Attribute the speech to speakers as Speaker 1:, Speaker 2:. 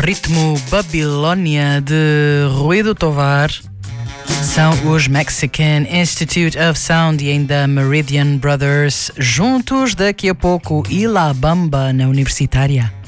Speaker 1: ritmo Babilônia de Rui do Tovar. São os Mexican Institute of Sound e ainda Meridian Brothers juntos daqui a pouco e La Bamba na Universitária.